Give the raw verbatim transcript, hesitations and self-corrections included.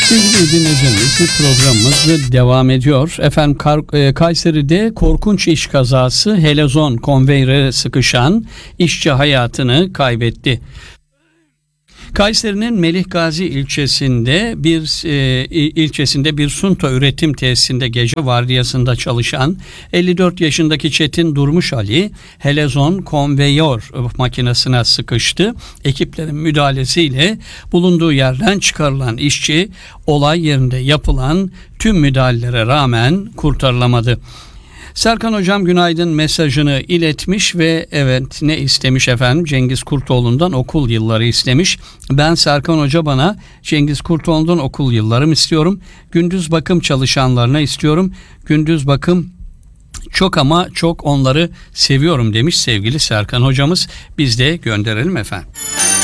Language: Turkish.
Sevgili dinleyicilerimiz, programımız devam ediyor. Efendim Kar- Kayseri'de korkunç iş kazası helezon konveyöre sıkışan işçi hayatını kaybetti. Kayseri'nin Melik Gazi ilçesinde bir e, ilçesinde bir sunta üretim tesisinde gece vardiyasında çalışan elli dört yaşındaki Çetin Durmuş Ali helezon konveyör makinesine sıkıştı. Ekiplerin müdahalesiyle bulunduğu yerden çıkarılan işçi olay yerinde yapılan tüm müdahalelere rağmen kurtarılamadı. Serkan Hocam günaydın mesajını iletmiş ve evet ne istemiş efendim? Cengiz Kurtoğlu'ndan okul yılları istemiş. Ben Serkan Hoca bana Cengiz Kurtoğlu'ndan okul yıllarım istiyorum. Gündüz bakım çalışanlarına istiyorum. Gündüz bakım çok ama çok onları seviyorum demiş sevgili Serkan Hocamız. Biz de gönderelim efendim.